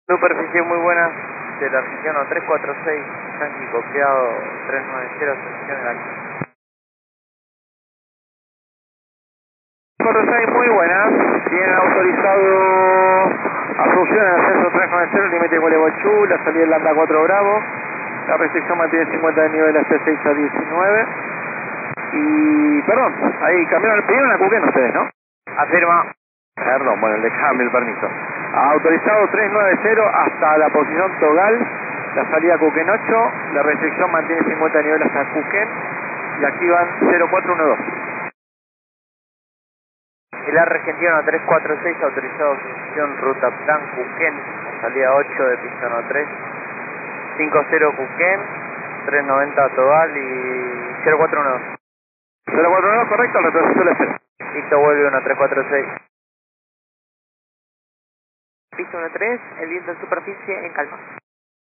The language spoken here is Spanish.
Superficie muy buena de la región 346, Yankee copiado 390, sección de aquí. 46 muy buena, tienen autorizado Asunción en ascenso 390, límite Gualeguaychú, la salida del Lambda 4 Bravo, la restricción mantiene 50 de nivel hasta 6 a 19. Y, perdón, ahí cambiaron, pidieron a Cuquén ustedes, ¿no? Afirma. Perdón, bueno, le cambio el permiso. Autorizado 390 hasta la posición Togal, la salida Cuquén 8, la restricción mantiene 50 de nivel hasta Cuquén y activan 0412. El Argentino 346 autorizado posición ruta plan Cuquén, salida 8 de pista 3, 50 Cuquén, 390 Togal y 0412. 042, correcto, retroceso la espera. Listo, vuelve 1346. Pista 13, el viento en superficie en calma.